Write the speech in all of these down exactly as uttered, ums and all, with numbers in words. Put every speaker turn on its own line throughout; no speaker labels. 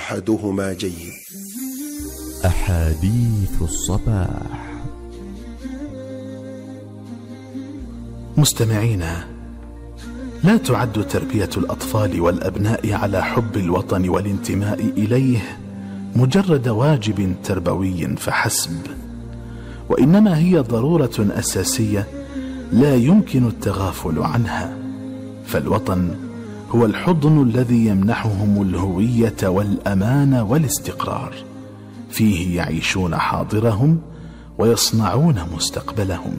أحدهما جيد.
أحاديث الصباح.
مستمعينا، لا تعد تربية الأطفال والأبناء على حب الوطن والانتماء إليه مجرد واجب تربوي فحسب، وإنما هي ضرورة أساسية لا يمكن التغافل عنها، فالوطن هو الحضن الذي يمنحهم الهوية والأمان والاستقرار، فيه يعيشون حاضرهم ويصنعون مستقبلهم.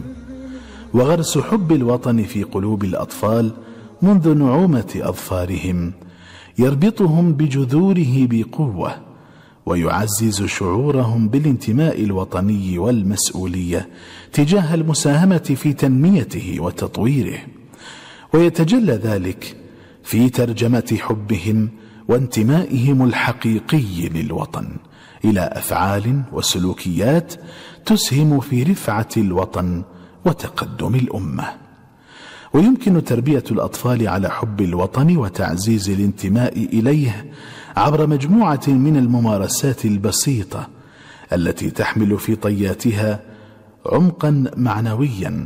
وغرس حب الوطن في قلوب الأطفال منذ نعومة أظفارهم يربطهم بجذوره بقوة، ويعزز شعورهم بالانتماء الوطني والمسؤولية تجاه المساهمة في تنميته وتطويره، ويتجلى ذلك في ترجمة حبهم وانتمائهم الحقيقي للوطن إلى أفعال وسلوكيات تسهم في رفعة الوطن وتقدم الأمة. ويمكن تربية الأطفال على حب الوطن وتعزيز الانتماء إليه عبر مجموعة من الممارسات البسيطة التي تحمل في طياتها عمقا معنويا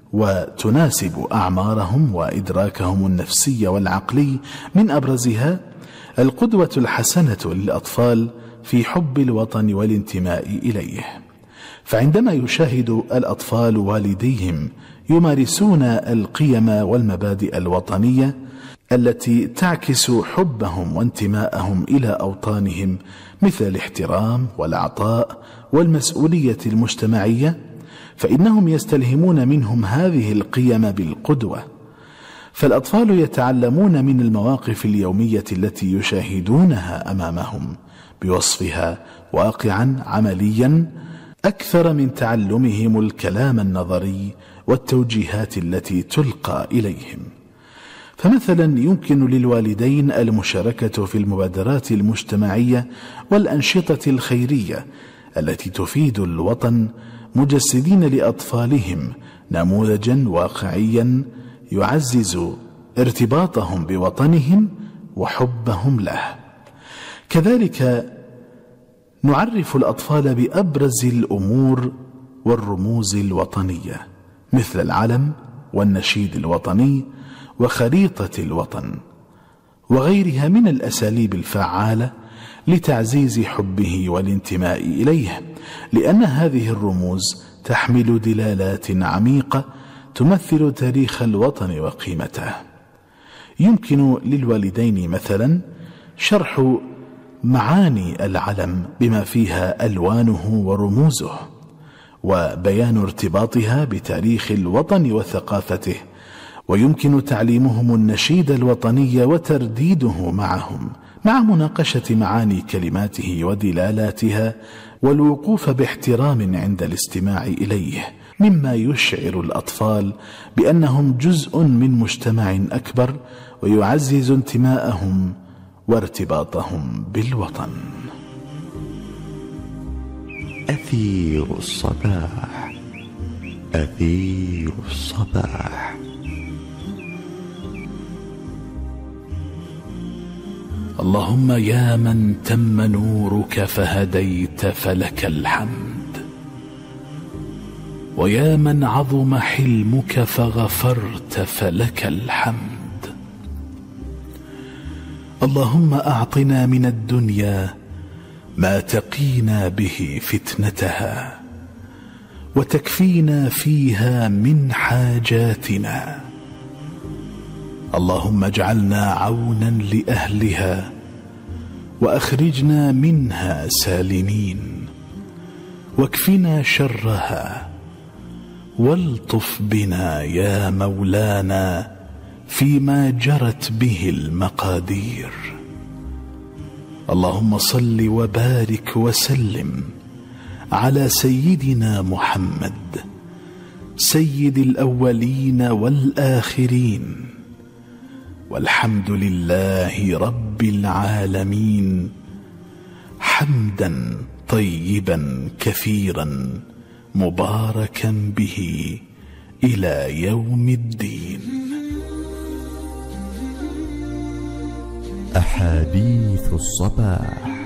وتناسب أعمارهم وإدراكهم النفسي والعقلي. من أبرزها القدوة الحسنة للأطفال في حب الوطن والانتماء إليه، فعندما يشاهد الأطفال والديهم يمارسون القيم والمبادئ الوطنية التي تعكس حبهم وانتماءهم إلى أوطانهم، مثل الاحترام والعطاء والمسؤولية المجتمعية، فإنهم يستلهمون منهم هذه القيم بالقدوة. فالأطفال يتعلمون من المواقف اليومية التي يشاهدونها أمامهم بوصفها واقعا عمليا أكثر من تعلمهم الكلام النظري والتوجيهات التي تلقى إليهم. فمثلا يمكن للوالدين المشاركة في المبادرات المجتمعية والأنشطة الخيرية التي تفيد الوطن، مجسدين لأطفالهم نموذجا واقعيا يعزز ارتباطهم بوطنهم وحبهم له. كذلك نعرف الأطفال بأبرز الأمور والرموز الوطنية مثل العلم والنشيد الوطني وخريطة الوطن وغيرها من الأساليب الفعالة لتعزيز حبه والانتماء إليه، لأن هذه الرموز تحمل دلالات عميقة تمثل تاريخ الوطن وقيمته. يمكن للوالدين مثلا شرح معاني العلم بما فيها ألوانه ورموزه، وبيان ارتباطها بتاريخ الوطن وثقافته، ويمكن تعليمهم النشيد الوطني وترديده معهم مع مناقشة معاني كلماته ودلالاتها، والوقوف باحترام عند الاستماع إليه، مما يشعر الأطفال بأنهم جزء من مجتمع أكبر ويعزز انتماءهم وارتباطهم بالوطن.
أثير الصباح. أثير الصباح.
اللهم يا من تم نورك فهديت فلك الحمد، ويا من عظم حلمك فغفرت فلك الحمد. اللهم أعطنا من الدنيا ما تقينا به فتنتها وتكفينا فيها من حاجاتنا. اللهم اجعلنا عونا لأهلها وأخرجنا منها سالمين، واكفنا شرها، والطف بنا يا مولانا فيما جرت به المقادير. اللهم صل وبارك وسلم على سيدنا محمد سيد الأولين والآخرين، والحمد لله رب العالمين، حمدا طيبا كثيرا مباركا به إلى يوم الدين.
أحاديث الصباح.